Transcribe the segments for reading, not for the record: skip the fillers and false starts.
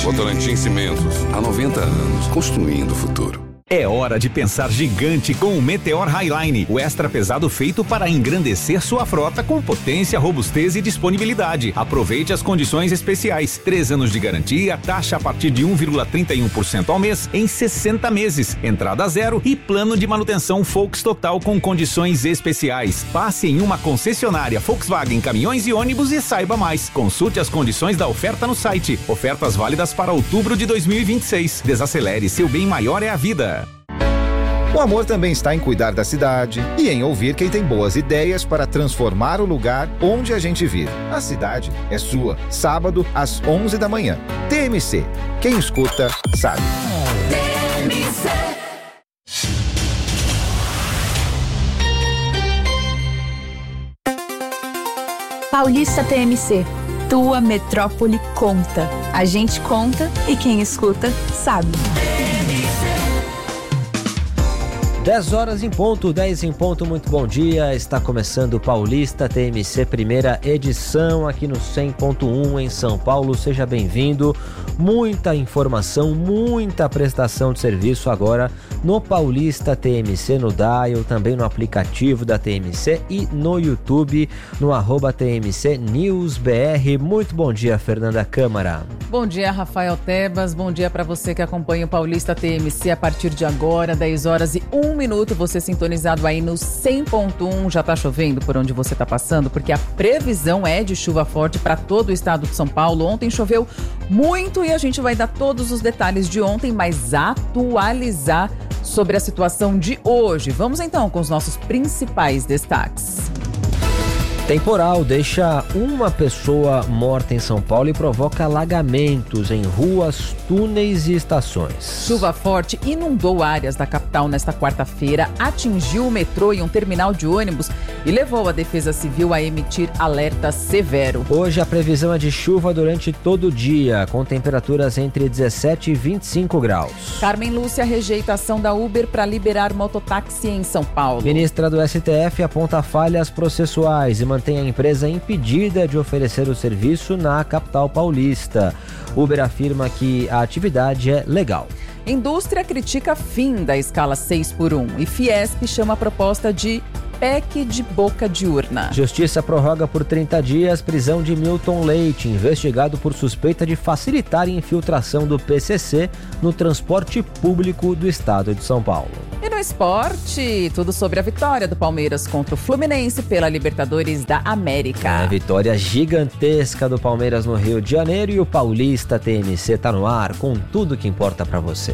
Votorantim Cimentos, há 90 anos, construindo o futuro. É hora de pensar gigante com o Meteor Highline, o extra pesado feito para engrandecer sua frota com potência, robustez e disponibilidade. Aproveite as condições especiais. 3 anos de garantia, taxa a partir de 1,31% ao mês em 60 meses, entrada zero e plano de manutenção Volks Total com condições especiais. Passe em uma concessionária Volkswagen Caminhões e Ônibus e saiba mais. Consulte as condições da oferta no site. Ofertas válidas para outubro de 2026. Desacelere, seu bem maior é a vida. O amor também está em cuidar da cidade e em ouvir quem tem boas ideias para transformar o lugar onde a gente vive. A cidade é sua. Sábado, às 11 da manhã. TMC. Quem escuta, sabe. TMC. Paulista TMC. Tua metrópole conta. A gente conta e quem escuta, sabe. 10 horas em ponto, 10 em ponto, muito bom dia. Está começando o Paulista TMC, primeira edição aqui no 100.1 em São Paulo. Seja bem-vindo. Muita informação, muita prestação de serviço agora no Paulista TMC, no Dial, também no aplicativo da TMC e no YouTube, no @TMC News BR. Muito bom dia, Fernanda Câmara. Bom dia, Rafael Tebas. Bom dia para você que acompanha o Paulista TMC a partir de agora, 10 horas e 1 minuto. Você sintonizado aí no 100.1. Já tá chovendo por onde você tá passando? Porque a previsão é de chuva forte para todo o estado de São Paulo. Ontem choveu muito e a gente vai dar todos os detalhes de ontem, mas atualizar sobre a situação de hoje. Vamos então com os nossos principais destaques. Temporal deixa uma pessoa morta em São Paulo e provoca alagamentos em ruas, túneis e estações. Chuva forte inundou áreas da capital nesta quarta-feira, atingiu o metrô e um terminal de ônibus e levou a Defesa Civil a emitir alerta severo. Hoje a previsão é de chuva durante todo o dia, com temperaturas entre 17 e 25 graus. Carmen Lúcia rejeita a ação da Uber para liberar mototáxi em São Paulo. Ministra do STF aponta falhas processuais e mantém a empresa impedida de oferecer o serviço na capital paulista. Uber afirma que a atividade é legal. Indústria critica fim da escala 6x1 e Fiesp chama a proposta de PEC de boca de urna. Justiça prorroga por 30 dias prisão de Milton Leite, investigado por suspeita de facilitar a infiltração do PCC no transporte público do estado de São Paulo. E no esporte, tudo sobre a vitória do Palmeiras contra o Fluminense pela Libertadores da América. A vitória gigantesca do Palmeiras no Rio de Janeiro e o Paulista TMC tá no ar com tudo que importa pra você.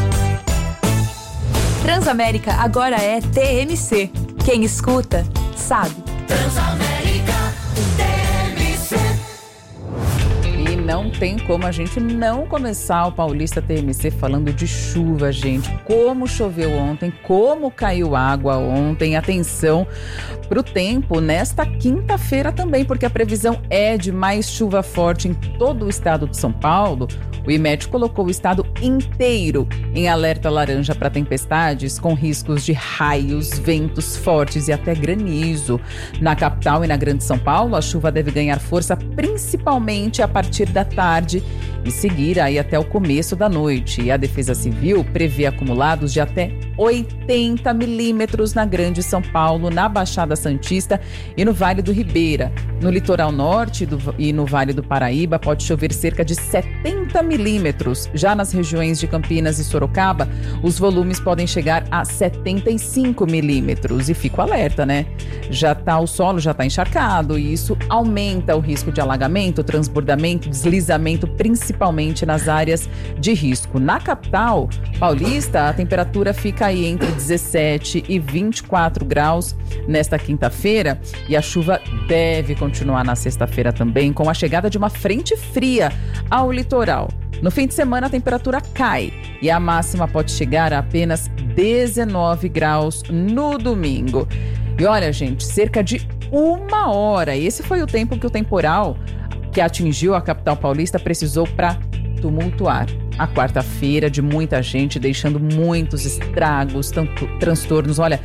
Transamérica agora é TMC. Quem escuta, sabe. Transamérica TMC. E não tem como a gente não começar o Paulista TMC falando de chuva, gente. Como choveu ontem, como caiu água ontem. Atenção para o tempo nesta quinta-feira também, porque a previsão é de mais chuva forte em todo o estado de São Paulo. O IMET colocou o estado inteiro em alerta laranja para tempestades com riscos de raios, ventos fortes e até granizo. Na capital e na Grande São Paulo, a chuva deve ganhar força principalmente a partir da tarde e seguir aí até o começo da noite. E a Defesa Civil prevê acumulados de até 80 milímetros na Grande São Paulo, na Baixada Santista e no Vale do Ribeira. No litoral norte e no Vale do Paraíba pode chover cerca de 70 milímetros. Já nas regiões de Campinas e Sorocaba, os volumes podem chegar a 75 milímetros. E fico alerta, né? O solo já está encharcado e isso aumenta o risco de alagamento, transbordamento, deslizamento, principalmente nas áreas de risco. Na capital paulista, a temperatura fica aí entre 17 e 24 graus nesta quinta-feira e a chuva deve continuar na sexta-feira também, com a chegada de uma frente fria ao litoral. No fim de semana, a temperatura cai e a máxima pode chegar a apenas 19 graus no domingo. E olha, gente, cerca de 1 hora. Esse foi o tempo que o temporal que atingiu a capital paulista precisou para tumultuar a quarta-feira de muita gente, deixando muitos estragos, transtornos. Olha,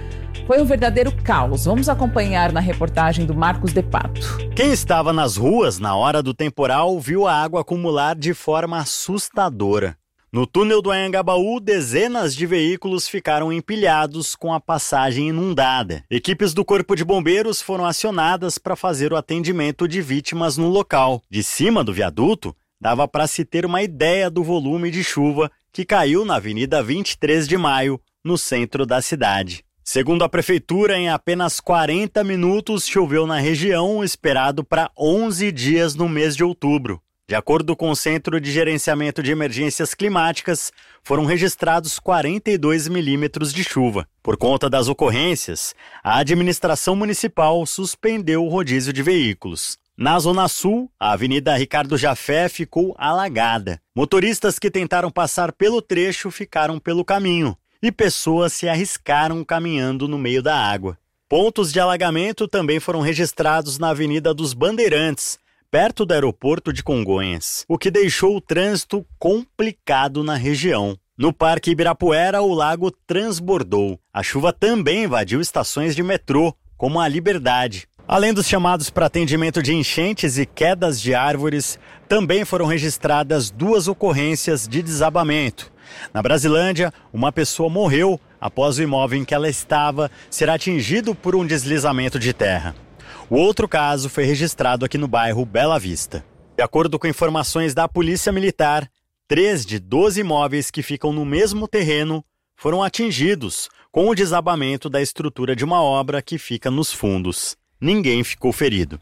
Foi um verdadeiro caos. Vamos acompanhar na reportagem do Marcos de Pato. Quem estava nas ruas na hora do temporal viu a água acumular de forma assustadora. No túnel do Anhangabaú, dezenas de veículos ficaram empilhados com a passagem inundada. Equipes do Corpo de Bombeiros foram acionadas para fazer o atendimento de vítimas no local. De cima do viaduto, dava para se ter uma ideia do volume de chuva que caiu na Avenida 23 de Maio, no centro da cidade. Segundo a prefeitura, em apenas 40 minutos choveu na região, esperado para 11 dias no mês de outubro. De acordo com o Centro de Gerenciamento de Emergências Climáticas, foram registrados 42 milímetros de chuva. Por conta das ocorrências, a administração municipal suspendeu o rodízio de veículos. Na Zona Sul, a Avenida Ricardo Jafé ficou alagada. Motoristas que tentaram passar pelo trecho ficaram pelo caminho e pessoas se arriscaram caminhando no meio da água. Pontos de alagamento também foram registrados na Avenida dos Bandeirantes, perto do aeroporto de Congonhas, o que deixou o trânsito complicado na região. No Parque Ibirapuera, o lago transbordou. A chuva também invadiu estações de metrô, como a Liberdade. Além dos chamados para atendimento de enchentes e quedas de árvores, também foram registradas 2 ocorrências de desabamento. Na Brasilândia, uma pessoa morreu após o imóvel em que ela estava ser atingido por um deslizamento de terra. O outro caso foi registrado aqui no bairro Bela Vista. De acordo com informações da Polícia Militar, 3 de 12 imóveis que ficam no mesmo terreno foram atingidos com o desabamento da estrutura de uma obra que fica nos fundos. Ninguém ficou ferido.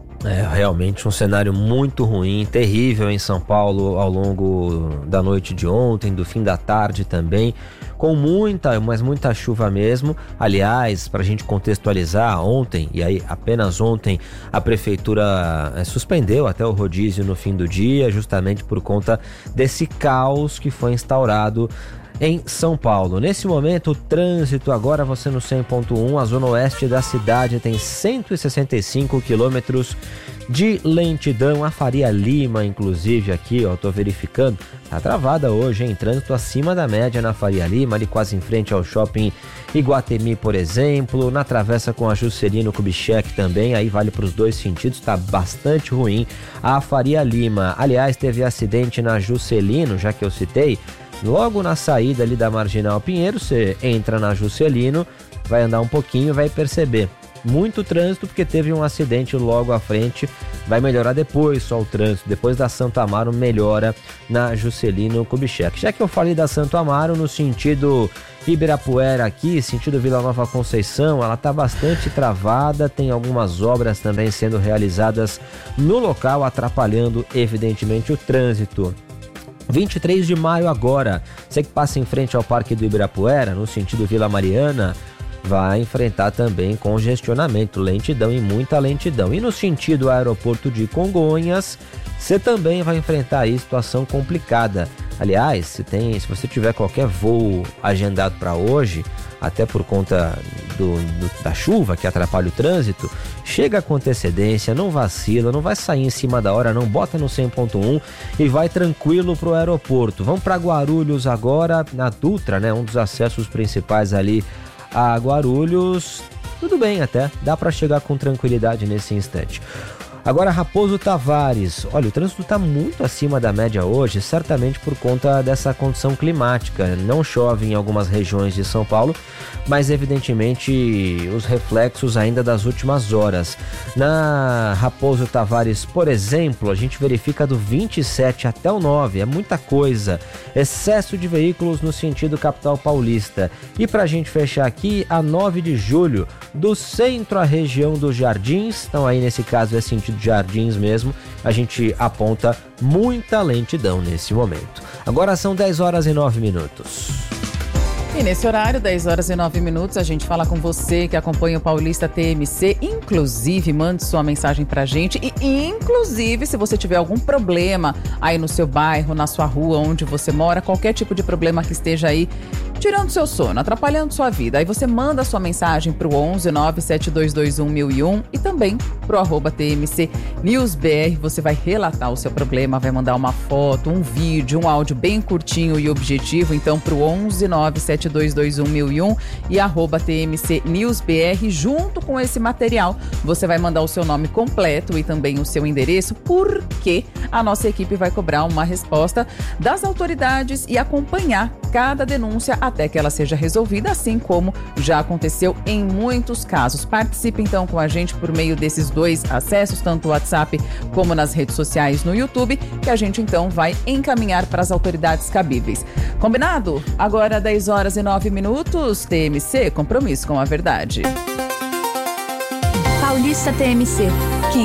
É realmente um cenário muito ruim, terrível em São Paulo ao longo da noite de ontem, do fim da tarde também, com muita chuva mesmo. Aliás, para a gente contextualizar, ontem, e aí apenas ontem, a prefeitura suspendeu até o rodízio no fim do dia, justamente por conta desse caos que foi instaurado em São Paulo. Nesse momento, o trânsito, agora você no 100.1, a zona oeste da cidade tem 165 quilômetros de lentidão. A Faria Lima, inclusive, aqui, ó, tô verificando, tá travada hoje, hein? Trânsito acima da média na Faria Lima, ali quase em frente ao shopping Iguatemi, por exemplo, na travessa com a Juscelino Kubitschek também, aí vale para os dois sentidos, tá bastante ruim a Faria Lima. Aliás, teve acidente na Juscelino, já que eu citei, logo na saída ali da Marginal Pinheiro. Você entra na Juscelino, vai andar um pouquinho, vai perceber muito trânsito, porque teve um acidente logo à frente. Vai melhorar depois só o trânsito, depois da Santo Amaro melhora na Juscelino Kubitschek. Já que eu falei da Santo Amaro, no sentido Ibirapuera aqui, sentido Vila Nova Conceição, ela está bastante travada, tem algumas obras também sendo realizadas no local, atrapalhando evidentemente o trânsito. 23 de maio agora, você que passa em frente ao Parque do Ibirapuera, no sentido Vila Mariana, vai enfrentar também congestionamento, lentidão e muita lentidão. E no sentido aeroporto de Congonhas, você também vai enfrentar aí situação complicada. Aliás, se você tiver qualquer voo agendado para hoje, até por conta da chuva que atrapalha o trânsito, chega com antecedência, não vacila, não vai sair em cima da hora, não, bota no 100.1 e vai tranquilo pro aeroporto. Vamos para Guarulhos agora, na Dutra, né, um dos acessos principais ali a Guarulhos. Tudo bem até, dá para chegar com tranquilidade nesse instante. Agora, Raposo Tavares, olha, o trânsito está muito acima da média hoje, certamente por conta dessa condição climática. Não chove em algumas regiões de São Paulo, mas evidentemente os reflexos ainda das últimas horas. Na Raposo Tavares, por exemplo, a gente verifica do 27 até o 9, é muita coisa. Excesso de veículos no sentido capital paulista. E para a gente fechar aqui, a 9 de julho, do centro à região dos Jardins, então aí nesse caso é sentido Jardins mesmo, a gente aponta muita lentidão nesse momento. Agora são 10 horas e 9 minutos. E nesse horário, 10 horas e 9 minutos, a gente fala com você que acompanha o Paulista TMC. Inclusive, mande sua mensagem pra gente. E, inclusive, se você tiver algum problema aí no seu bairro, na sua rua, onde você mora, qualquer tipo de problema que esteja aí tirando seu sono, atrapalhando sua vida. Aí você manda sua mensagem pro 11 97221 1001 e também pro @TMC NewsBR. Você vai relatar o seu problema, vai mandar uma foto, um vídeo, um áudio bem curtinho e objetivo. Então pro 11 97221 1001 e @TMC NewsBR. Junto com esse material, você vai mandar o seu nome completo e também o seu endereço, porque a nossa equipe vai cobrar uma resposta das autoridades e acompanhar cada denúncia até que ela seja resolvida, assim como já aconteceu em muitos casos. Participe então com a gente por meio desses 2 acessos, tanto o WhatsApp como nas redes sociais no YouTube, que a gente então vai encaminhar para as autoridades cabíveis. Combinado? Agora 10h09, TMC, compromisso com a verdade. Paulista TMC.